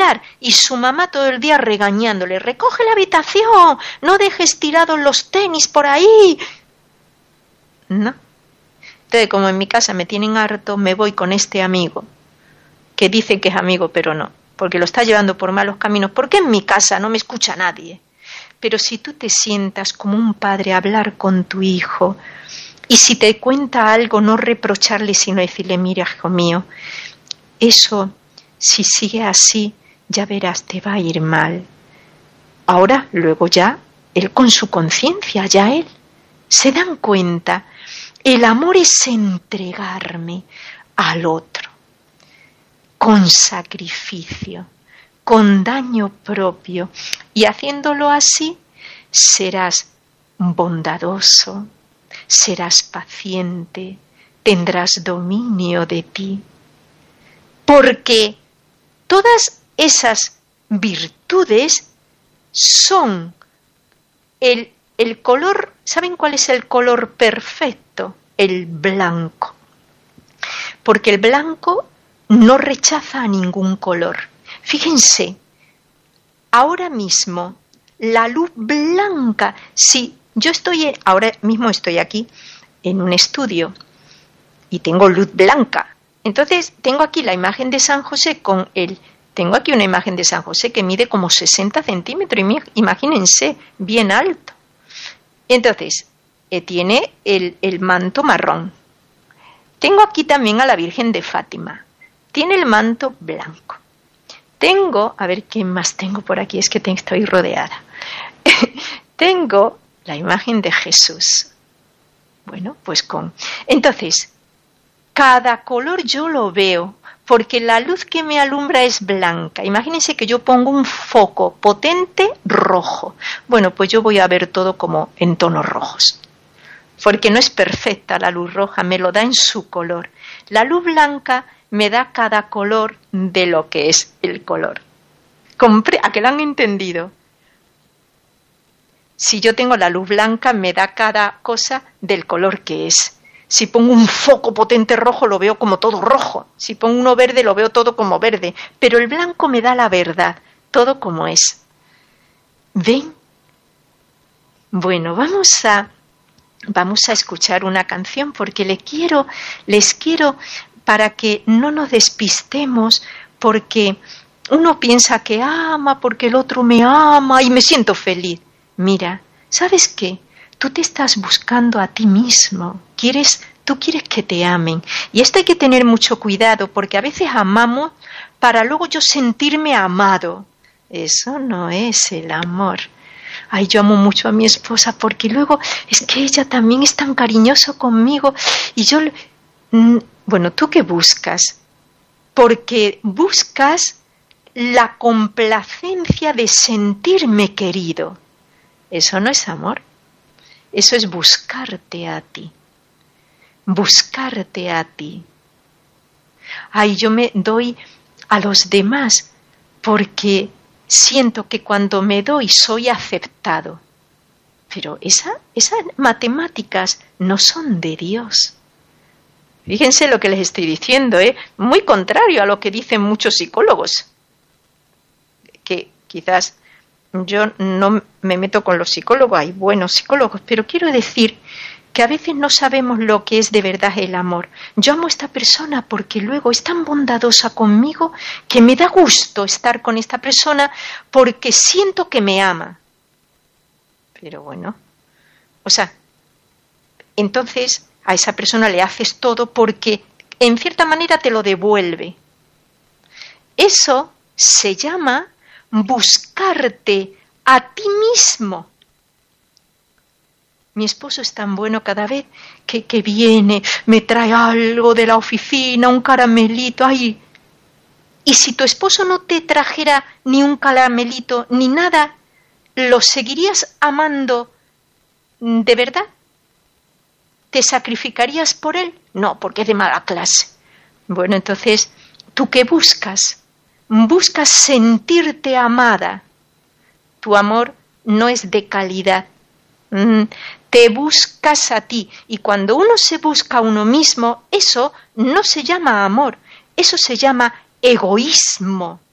hablar y su mamá todo el día regañándole, recoge la habitación, no dejes tirados los tenis por ahí. No. Entonces, como en mi casa me tienen harto, me voy con este amigo, que dice que es amigo, pero no, porque lo está llevando por malos caminos, porque en mi casa no me escucha nadie. Pero si tú te sientas como un padre a hablar con tu hijo, y si te cuenta algo, no reprocharle, sino decirle, mira, hijo mío, eso, si sigue así, ya verás, te va a ir mal. Ahora, luego ya, él con su conciencia, ya él, se dan cuenta. El amor es entregarme al otro, con sacrificio, con daño propio, y haciéndolo así, serás bondadoso, serás paciente, tendrás dominio de ti. Porque todas esas virtudes son el color. ¿Saben cuál es el color perfecto? El blanco. Porque el blanco no rechaza a ningún color. Fíjense, ahora mismo la luz blanca, si yo ahora mismo estoy aquí en un estudio y tengo luz blanca, entonces tengo aquí la imagen de San José tengo aquí una imagen de San José que mide como 60 centímetros, imagínense, bien alto. Entonces, tiene el manto marrón. Tengo aquí también a la Virgen de Fátima. Tiene el manto blanco. A ver qué más tengo por aquí, es que estoy rodeada. Tengo la imagen de Jesús. Bueno, pues entonces, cada color yo lo veo, porque la luz que me alumbra es blanca. Imagínense que yo pongo un foco potente rojo. Bueno, pues yo voy a ver todo como en tonos rojos. Porque no es perfecta la luz roja, me lo da en su color. La luz blanca me da cada color de lo que es el color. ¿A que lo han entendido? Si yo tengo la luz blanca, me da cada cosa del color que es. Si pongo un foco potente rojo, lo veo como todo rojo. Si pongo uno verde, lo veo todo como verde. Pero el blanco me da la verdad, todo como es. ¿Ven? Bueno, vamos a escuchar una canción porque les quiero para que no nos despistemos, porque uno piensa que ama, porque el otro me ama y me siento feliz. Mira, ¿sabes qué? Tú te estás buscando a ti mismo, tú quieres que te amen. Y esto hay que tener mucho cuidado, porque a veces amamos para luego yo sentirme amado. Eso no es el amor. Ay, yo amo mucho a mi esposa porque luego es que ella también es tan cariñoso conmigo. Y yo, bueno, ¿tú qué buscas? Porque buscas la complacencia de sentirme querido. Eso no es amor. Eso es buscarte a ti. Buscarte a ti. Ay, yo me doy a los demás porque siento que cuando me doy soy aceptado. Pero esas matemáticas no son de Dios. Fíjense lo que les estoy diciendo, muy contrario a lo que dicen muchos psicólogos. Que quizás yo no me meto con los psicólogos, hay buenos psicólogos, pero quiero decir que a veces no sabemos lo que es de verdad el amor. Yo amo a esta persona porque luego es tan bondadosa conmigo que me da gusto estar con esta persona porque siento que me ama. Pero bueno, entonces a esa persona le haces todo porque en cierta manera te lo devuelve. Eso se llama buscarte a ti mismo. Mi esposo es tan bueno cada vez que viene, me trae algo de la oficina, un caramelito, ay. Y si tu esposo no te trajera ni un caramelito ni nada, ¿lo seguirías amando de verdad? ¿Te sacrificarías por él? No, porque es de mala clase. Bueno, entonces, ¿tú qué buscas? Buscas sentirte amada. Tu amor no es de calidad. Te buscas a ti. Y cuando uno se busca a uno mismo, eso no se llama amor. Eso se llama egoísmo.